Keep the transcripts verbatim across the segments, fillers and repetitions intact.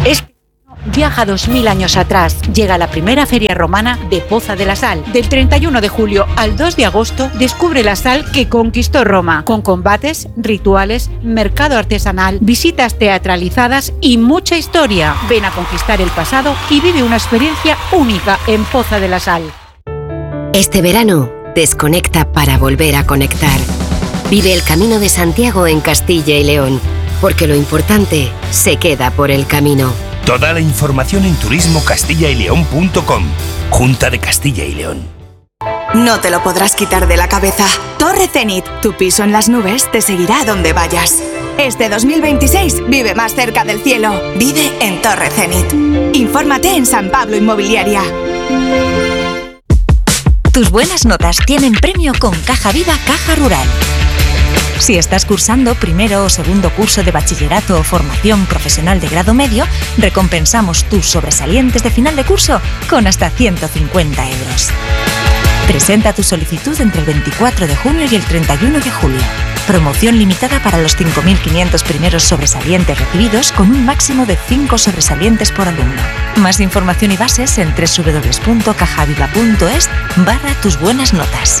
Este viaja dos mil años atrás. Llega la primera feria romana de Poza de la Sal. Del treinta y uno de julio al dos de agosto, descubre la sal que conquistó Roma, con combates, rituales, mercado artesanal, visitas teatralizadas y mucha historia. Ven a conquistar el pasado y vive una experiencia única en Poza de la Sal. Este verano, desconecta para volver a conectar. Vive el Camino de Santiago en Castilla y León, porque lo importante se queda por el camino. Toda la información en turismo castilla y león punto com. Junta de Castilla y León. No te lo podrás quitar de la cabeza. Torre Zenit, tu piso en las nubes, te seguirá donde vayas. Este dos mil veintiséis vive más cerca del cielo. Vive en Torre Zenit. Infórmate en San Pablo Inmobiliaria. Tus buenas notas tienen premio con Caja Viva Caja Rural. Si estás cursando primero o segundo curso de bachillerato o formación profesional de grado medio, recompensamos tus sobresalientes de final de curso con hasta ciento cincuenta euros. Presenta tu solicitud entre el veinticuatro de junio y el treinta y uno de julio. Promoción limitada para los cinco mil quinientos primeros sobresalientes recibidos, con un máximo de cinco sobresalientes por alumno. Más información y bases en doble u doble u doble u punto cajaviva punto es barra tus buenas notas.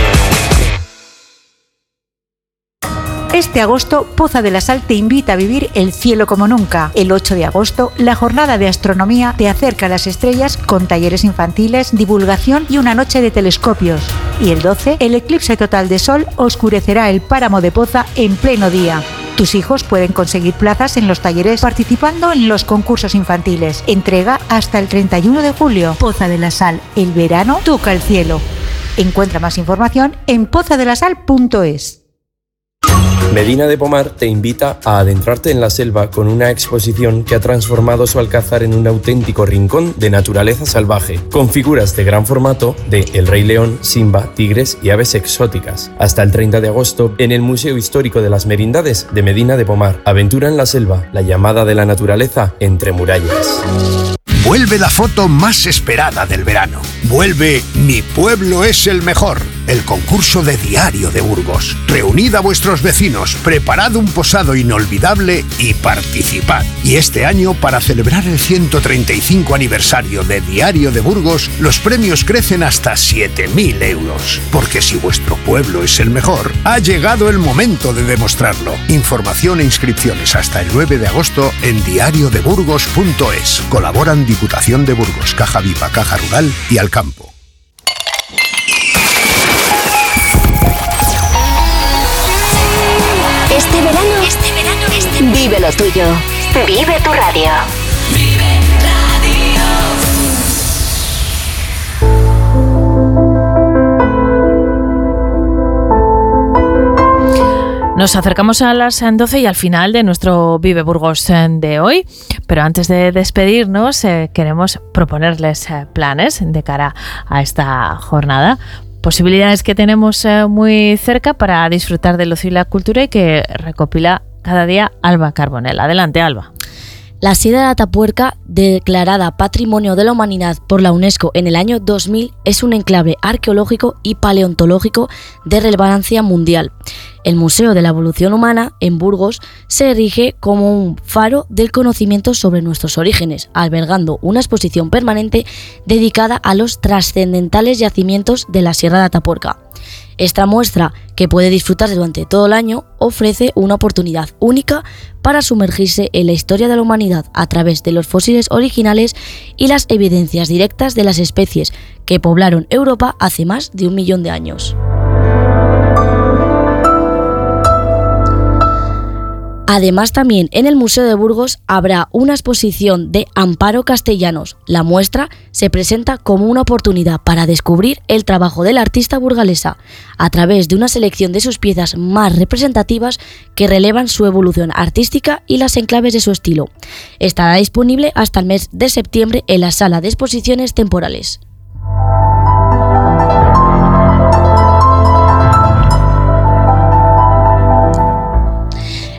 Este agosto, Poza de la Sal te invita a vivir el cielo como nunca. El ocho de agosto, la jornada de astronomía te acerca a las estrellas con talleres infantiles, divulgación y una noche de telescopios. Y el doce, el eclipse total de sol oscurecerá el páramo de Poza en pleno día. Tus hijos pueden conseguir plazas en los talleres participando en los concursos infantiles. Entrega hasta el treinta y uno de julio. Poza de la Sal, el verano toca el cielo. Encuentra más información en poza de la sal punto es. Medina de Pomar te invita a adentrarte en la selva con una exposición que ha transformado su alcázar en un auténtico rincón de naturaleza salvaje, con figuras de gran formato de El Rey León, Simba, tigres y aves exóticas. Hasta el treinta de agosto en el Museo Histórico de las Merindades de Medina de Pomar. Aventura en la selva, la llamada de la naturaleza entre murallas. Vuelve la foto más esperada del verano. Vuelve Mi Pueblo es el Mejor, el concurso de Diario de Burgos. Reunid a vuestros vecinos, preparad un posado inolvidable y participad. Y este año, para celebrar el ciento treinta y cinco aniversario de Diario de Burgos, los premios crecen hasta siete mil euros. Porque si vuestro pueblo es el mejor, ha llegado el momento de demostrarlo. Información e inscripciones hasta el nueve de agosto en diario de burgos punto es. Colaboran Diputación de Burgos, Caja Viva, Caja Rural y Alcampo. Este verano, este verano, este verano, vive lo tuyo. Vive tu radio. Vive radio. Nos acercamos a las doce y al final de nuestro Vive Burgos de hoy, pero antes de despedirnos eh, queremos proponerles eh, planes de cara a esta jornada, posibilidades que tenemos eh, muy cerca para disfrutar del ocio y la cultura y que recopila cada día Alba Carbonell. Adelante, Alba. La Sierra de Atapuerca, declarada Patrimonio de la Humanidad por la UNESCO en el año dos mil, es un enclave arqueológico y paleontológico de relevancia mundial. El Museo de la Evolución Humana, en Burgos, se erige como un faro del conocimiento sobre nuestros orígenes, albergando una exposición permanente dedicada a los trascendentales yacimientos de la Sierra de Atapuerca. Esta muestra, que puede disfrutarse durante todo el año, ofrece una oportunidad única para sumergirse en la historia de la humanidad a través de los fósiles originales y las evidencias directas de las especies que poblaron Europa hace más de un millón de años. Además, también en el Museo de Burgos habrá una exposición de Amparo Castellanos. La muestra se presenta como una oportunidad para descubrir el trabajo de la artista burgalesa a través de una selección de sus piezas más representativas que relevan su evolución artística y las enclaves de su estilo. Estará disponible hasta el mes de septiembre en la sala de exposiciones temporales.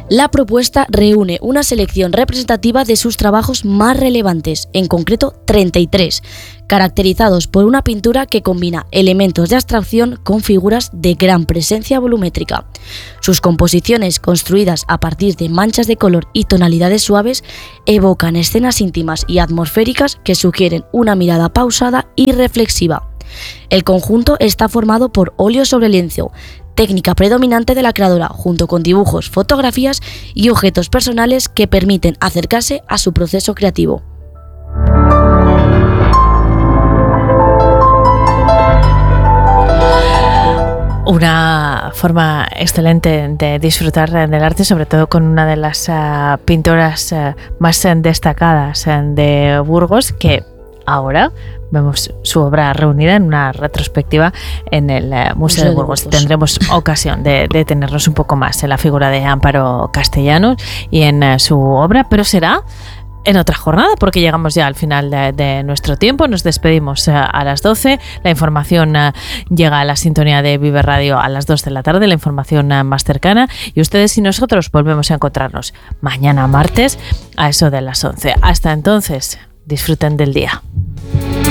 La propuesta reúne una selección representativa de sus trabajos más relevantes, en concreto treinta y tres, caracterizados por una pintura que combina elementos de abstracción con figuras de gran presencia volumétrica. Sus composiciones, construidas a partir de manchas de color y tonalidades suaves, evocan escenas íntimas y atmosféricas que sugieren una mirada pausada y reflexiva. El conjunto está formado por óleo sobre lienzo, técnica predominante de la creadora, junto con dibujos, fotografías y objetos personales que permiten acercarse a su proceso creativo. Una forma excelente de disfrutar del arte, sobre todo con una de las uh, pintoras uh, más uh, destacadas uh, de Burgos, que ahora vemos su obra reunida en una retrospectiva en el uh, Museo, Museo de Burgos. De Burgos. Tendremos ocasión de detenernos un poco más en la figura de Amparo Castellanos y en uh, su obra, pero será en otra jornada, porque llegamos ya al final de, de nuestro tiempo. Nos despedimos uh, a las doce. La información uh, llega a la sintonía de Vive Radio a las dos de la tarde, la información uh, más cercana. Y ustedes y nosotros volvemos a encontrarnos mañana martes a eso de las once. Hasta entonces, disfruten del día.